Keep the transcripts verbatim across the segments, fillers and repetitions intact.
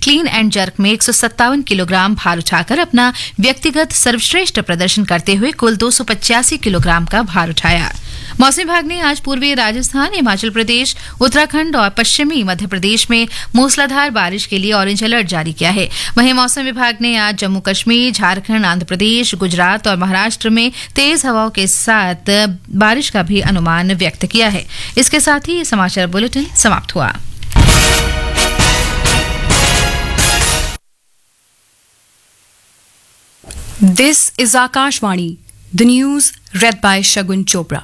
Clean and jerk में एक सौ सत्तावन किलोग्राम भार उठाकर अपना व्यक्तिगत सर्वश्रेष्ठ प्रदर्शन करते हुए कुल दो सौ पचासी किलोग्राम का भार उठाया। मौसम विभाग ने आज पूर्वी राजस्थान, हिमाचल प्रदेश, उत्तराखंड और पश्चिमी मध्य प्रदेश में मूसलाधार बारिश के लिए ऑरेंज अलर्ट जारी किया है। वहीं मौसम विभाग ने आज जम्मू कश्मीर, झारखंड, आंध्र प्रदेश, गुजरात और महाराष्ट्र में तेज हवाओं के साथ बारिश का भी अनुमान व्यक्त किया है। इसके साथ ही समाचार बुलेटिन समाप्त हुआ। This is Akashvani, the news read by Shagun Chopra.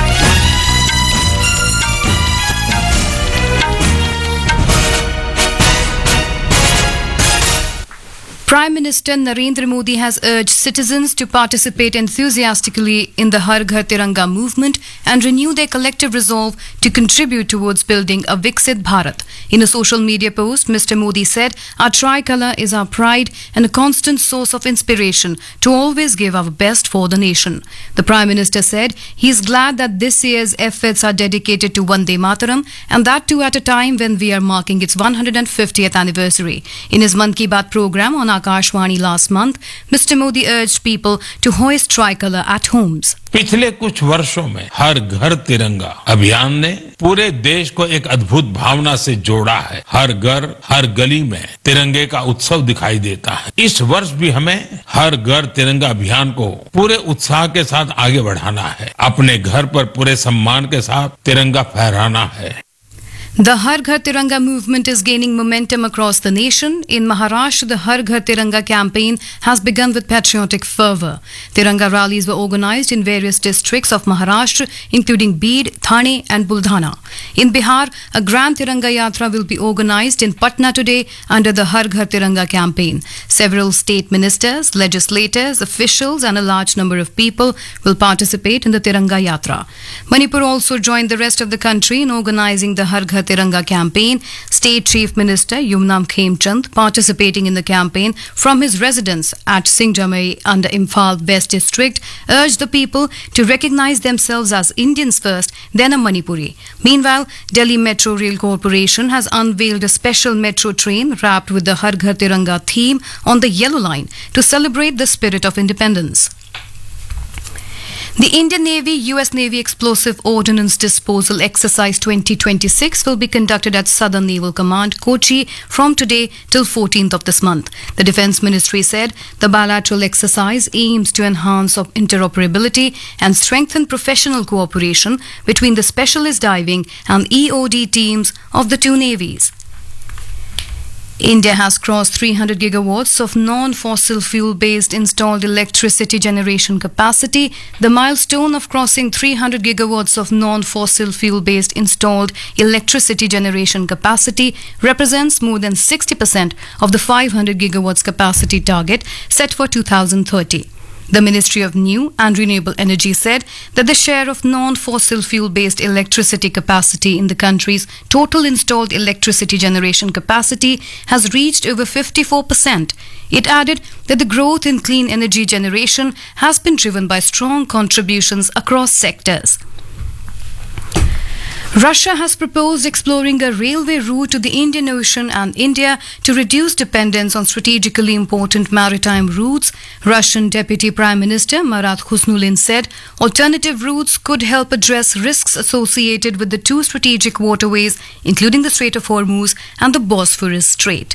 Prime Minister Narendra Modi has urged citizens to participate enthusiastically in the Har Ghar Tiranga movement and renew their collective resolve to contribute towards building a Viksit Bharat. In a social media post, Mister Modi said, "Our tricolour is our pride and a constant source of inspiration to always give our best for the nation." The Prime Minister said he is glad that this year's efforts are dedicated to Vande Mataram, and that too at a time when we are marking its one hundred fiftieth anniversary. In his Mann Ki Baat program on Akashvani last month, Mister Modi urged people to hoist tricolour at homes. पिछले कुछ वर्षों में हर घर तिरंगा अभियान ने पूरे देश को एक अद्भुत भावना से जोड़ा है। हर घर, हर गली में तिरंगे का उत्सव दिखाई देता है। इस वर्ष भी हमें हर घर तिरंगा अभियान को पूरे उत्साह के साथ आगे बढ़ाना है। अपने घर पर पूरे सम्मान के साथ तिरंगा फहराना है। The Har Ghar Tiranga movement is gaining momentum across the nation. In Maharashtra, the Har Ghar Tiranga campaign has begun with patriotic fervour. Tiranga rallies were organised in various districts of Maharashtra, including Beed, Thane and Buldhana. In Bihar, a grand Tiranga Yatra will be organised in Patna today under the Har Ghar Tiranga campaign. Several state ministers, legislators, officials and a large number of people will participate in the Tiranga Yatra. Manipur also joined the rest of the country in organising the Har Ghar Tiranga campaign. State Chief Minister Yumnam Khemchand, participating in the campaign from his residence at Singjamai under Imphal West District, urged the people to recognise themselves as Indians first, then a Manipuri. Meanwhile, Delhi Metro Rail Corporation has unveiled a special metro train wrapped with the Har Ghar Tiranga theme on the Yellow Line to celebrate the spirit of independence. The Indian Navy U S Navy Explosive Ordnance Disposal Exercise twenty twenty-six will be conducted at Southern Naval Command, Kochi, from today till fourteenth of this month. The Defence Ministry said the bilateral exercise aims to enhance interoperability and strengthen professional cooperation between the specialist diving and E O D teams of the two navies. India has crossed three hundred gigawatts of non-fossil fuel-based installed electricity generation capacity. The milestone of crossing three hundred gigawatts of non-fossil fuel-based installed electricity generation capacity represents more than sixty percent of the five hundred gigawatts capacity target set for two thousand thirty. The Ministry of New and Renewable Energy said that the share of non-fossil fuel-based electricity capacity in the country's total installed electricity generation capacity has reached over fifty-four percent. It added that the growth in clean energy generation has been driven by strong contributions across sectors. Russia has proposed exploring a railway route to the Indian Ocean and India to reduce dependence on strategically important maritime routes. Russian Deputy Prime Minister Marat Khusnulin said alternative routes could help address risks associated with the two strategic waterways, including the Strait of Hormuz and the Bosphorus Strait.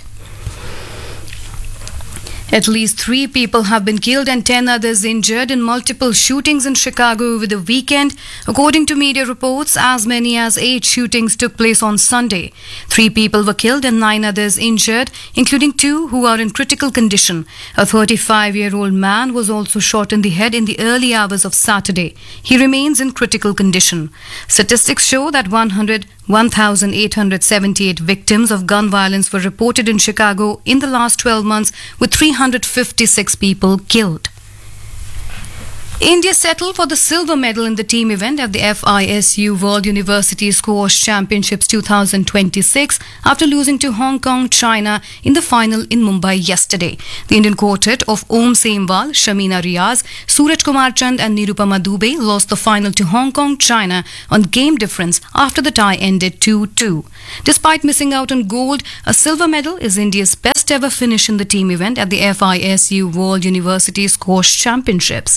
At least three people have been killed and ten others injured in multiple shootings in Chicago over the weekend. According to media reports, as many as eight shootings took place on Sunday. Three people were killed and nine others injured, including two who are in critical condition. A thirty-five-year-old man was also shot in the head in the early hours of Saturday. He remains in critical condition. Statistics show that one thousand eight hundred seventy-eight victims of gun violence were reported in Chicago in the last twelve months, with three hundred fifty-six people killed. India settled for the silver medal in the team event at the F I S U World University Squash Championships twenty twenty-six after losing to Hong Kong, China in the final in Mumbai yesterday. The Indian quartet of Om Semwal, Shamina Riaz, Suraj Kumar Chand and Nirupama Dubey lost the final to Hong Kong, China on game difference after the tie ended two two. Despite missing out on gold, a silver medal is India's best ever finish in the team event at the F I S U World University Squash Championships.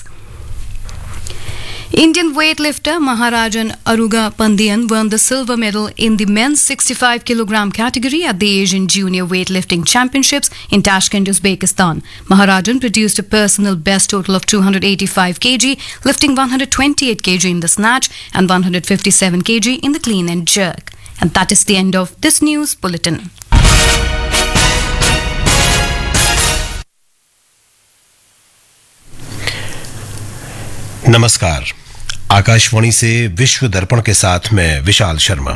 Indian weightlifter Maharajan Aruga Pandian won the silver medal in the men's sixty-five kilogram category at the Asian Junior Weightlifting Championships in Tashkent, Uzbekistan. Maharajan produced a personal best total of two hundred eighty-five kilograms, lifting one hundred twenty-eight kilograms in the snatch and one hundred fifty-seven kilograms in the clean and jerk. And that is the end of this news bulletin. नमस्कार, आकाशवाणी से विश्व दर्पण के साथ मैं विशाल शर्मा।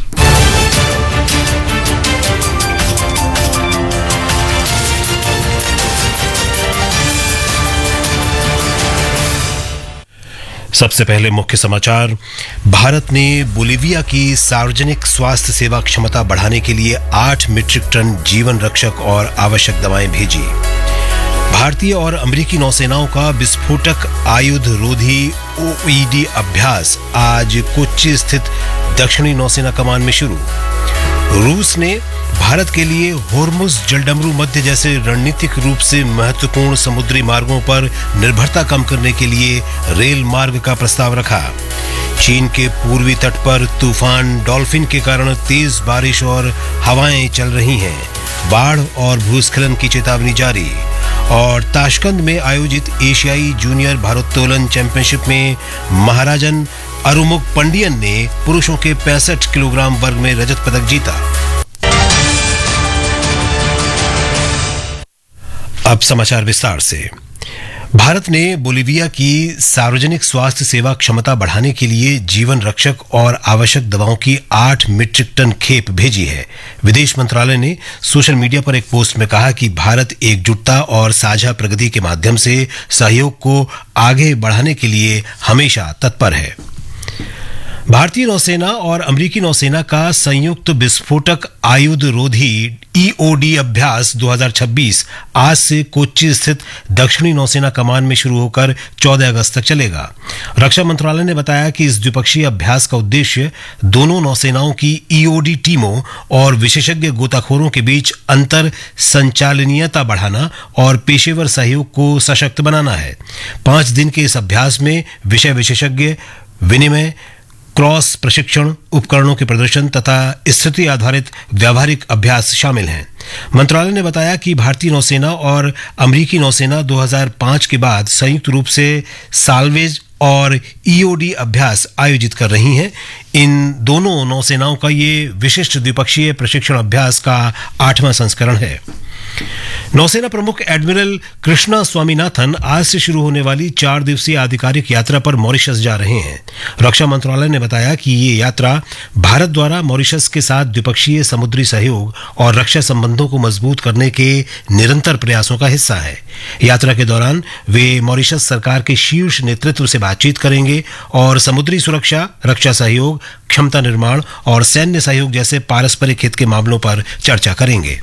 सबसे पहले मुख्य समाचार। भारत ने बोलिविया की सार्वजनिक स्वास्थ्य सेवा क्षमता बढ़ाने के लिए आठ मीट्रिक टन जीवन रक्षक और आवश्यक दवाएं भेजी। भारतीय और अमेरिकी नौसेनाओं का विस्फोटक आयुध रोधी ओ ई डी अभ्यास आज कोच्चि स्थित दक्षिणी नौसेना कमान में शुरू। रूस ने भारत के लिए होर्मुज जलडमरू मध्य जैसे रणनीतिक रूप से महत्वपूर्ण समुद्री मार्गों पर निर्भरता कम करने के लिए रेल मार्ग का प्रस्ताव रखा। चीन के पूर्वी तट पर तूफान डॉल्फिन के कारण तेज बारिश और हवाएं चल रही हैं। बाढ़ और भूस्खलन की चेतावनी जारी। और ताशकंद में आयोजित एशियाई जूनियर भारोत्तोलन चैंपियनशिप में महाराजन अरुमुग पंडियन ने पुरुषों के पैंसठ किलोग्राम वर्ग में रजत पदक जीता। अब समाचार विस्तार से। भारत ने बोलिविया की सार्वजनिक स्वास्थ्य सेवा क्षमता बढ़ाने के लिए जीवन रक्षक और आवश्यक दवाओं की आठ मीट्रिक टन खेप भेजी है। विदेश मंत्रालय ने सोशल मीडिया पर एक पोस्ट में कहा कि भारत एकजुटता और साझा प्रगति के माध्यम से सहयोग को आगे बढ़ाने के लिए हमेशा तत्पर है। भारतीय नौसेना और अमेरिकी नौसेना का संयुक्त विस्फोटक आयुध रोधी ई ओ डी अभ्यास दो हज़ार छब्बीस आज से कोच्चि स्थित दक्षिणी नौसेना कमान में शुरू होकर चौदह अगस्त तक चलेगा। रक्षा मंत्रालय ने बताया कि इस द्विपक्षीय अभ्यास का उद्देश्य दोनों नौसेनाओं की ई ओ डी टीमों और विशेषज्ञ गोताखोरों के बीच अंतर संचालनीयता बढ़ाना और पेशेवर सहयोग को सशक्त बनाना है। पांच दिन के इस अभ्यास में विषय विशेषज्ञ विनिमय, क्रॉस प्रशिक्षण, उपकरणों के प्रदर्शन तथा स्थिति आधारित व्यावहारिक अभ्यास शामिल हैं। मंत्रालय ने बताया कि भारतीय नौसेना और अमेरिकी नौसेना दो हज़ार पाँच के बाद संयुक्त रूप से साल्वेज और ई ओ डी अभ्यास आयोजित कर रही हैं। इन दोनों नौसेनाओं का ये विशिष्ट द्विपक्षीय प्रशिक्षण अभ्यास का आठवां संस्करण है। नौसेना प्रमुख एडमिरल कृष्णा स्वामीनाथन आज से शुरू होने वाली चार दिवसीय आधिकारिक यात्रा पर मॉरिशस जा रहे हैं। रक्षा मंत्रालय ने बताया कि ये यात्रा भारत द्वारा मॉरिशस के साथ द्विपक्षीय समुद्री सहयोग और रक्षा संबंधों को मजबूत करने के निरंतर प्रयासों का हिस्सा है। यात्रा के दौरान वे मॉरिशस सरकार के शीर्ष नेतृत्व से बातचीत करेंगे और समुद्री सुरक्षा, रक्षा सहयोग, क्षमता निर्माण और सैन्य सहयोग जैसे पारस्परिक हित के मामलों पर चर्चा करेंगे।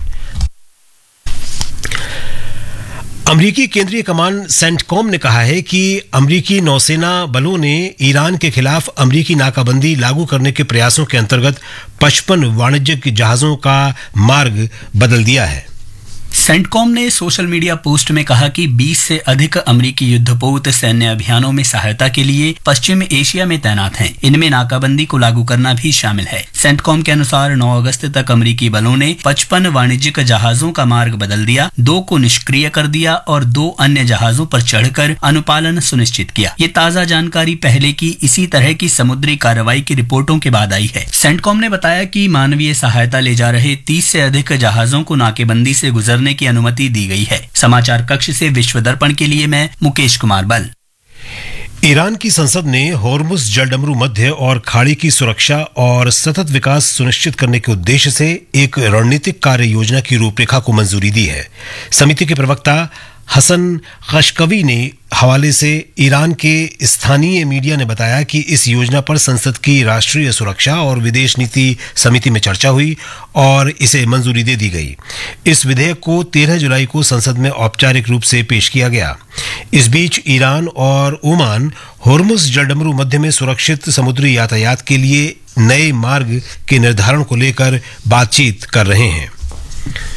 अमेरिकी केंद्रीय कमान सेंटकॉम ने कहा है कि अमेरिकी नौसेना बलों ने ईरान के खिलाफ अमेरिकी नाकाबंदी लागू करने के प्रयासों के अंतर्गत पचपन वाणिज्यिक जहाजों का मार्ग बदल दिया है। सेंटकॉम ने सोशल मीडिया पोस्ट में कहा कि बीस से अधिक अमेरिकी युद्धपोत सैन्य अभियानों में सहायता के लिए पश्चिम एशिया में तैनात हैं। इनमें नाकाबंदी को लागू करना भी शामिल है। सेंटकॉम के अनुसार नौ अगस्त तक अमेरिकी बलों ने पचपन वाणिज्यिक जहाजों का मार्ग बदल दिया, दो को निष्क्रिय कर दिया और दो अन्य जहाजों पर चढ़कर अनुपालन सुनिश्चित किया। ये ताजा जानकारी पहले की इसी तरह की समुद्री कार्रवाई की रिपोर्टों के बाद आई है। सेंटकॉम ने बताया कि मानवीय सहायता ले जा रहे तीस से अधिक जहाजों को नाकेबंदी से गुजरने की अनुमति दी गई है। समाचार कक्ष से विश्व दर्पण के लिए मैं मुकेश कुमार बल। ईरान की संसद ने होर्मुज जलडमरू मध्य और खाड़ी की सुरक्षा और सतत विकास सुनिश्चित करने के उद्देश्य से एक रणनीतिक कार्य योजना की रूपरेखा को मंजूरी दी है। समिति के प्रवक्ता हसन खशकवी ने हवाले से ईरान के स्थानीय मीडिया ने बताया कि इस योजना पर संसद की राष्ट्रीय सुरक्षा और विदेश नीति समिति में चर्चा हुई और इसे मंजूरी दे दी गई। इस विधेयक को तेरह जुलाई को संसद में औपचारिक रूप से पेश किया गया। इस बीच ईरान और ओमान होर्मुज जलडमरू मध्य में सुरक्षित समुद्री यातायात के लिए नए मार्ग के निर्धारण को लेकर बातचीत कर रहे हैं।